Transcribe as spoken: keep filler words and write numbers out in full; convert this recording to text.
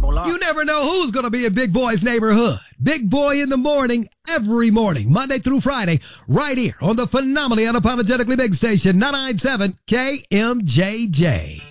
You never know who's going to be in Big Boy's neighborhood. Big Boy in the morning, every morning, Monday through Friday, right here on the phenomenally unapologetically big station, nine ninety-seven K M J J.